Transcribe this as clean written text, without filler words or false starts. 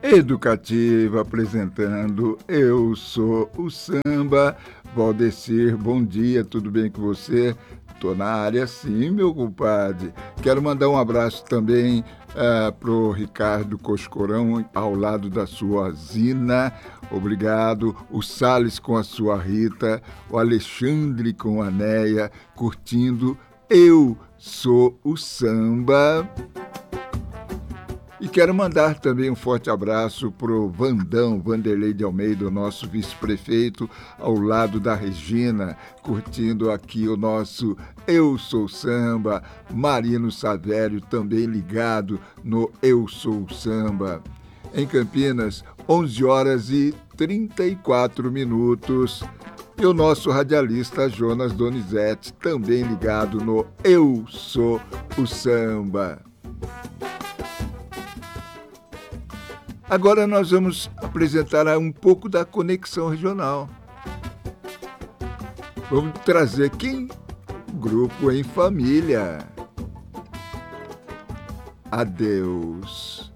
Educativa apresentando Eu Sou o Samba. Valdecir, bom dia, tudo bem com você? Tô na área sim, meu compadre. Quero mandar um abraço também pro Ricardo Coscorão, ao lado da sua Zina. Obrigado. O Salles com a sua Rita, o Alexandre com a Neia, curtindo Eu Sou o Samba. E quero mandar também um forte abraço pro Vandão, Vanderlei de Almeida, o nosso vice-prefeito, ao lado da Regina, curtindo aqui o nosso Eu Sou Samba. Marino Savério também ligado no Eu Sou Samba. Em Campinas, 11 horas e 34 minutos. E o nosso radialista Jonas Donizete também ligado no Eu Sou o Samba. Agora nós vamos apresentar um pouco da conexão regional. Vamos trazer quem? Grupo em Família. Adeus.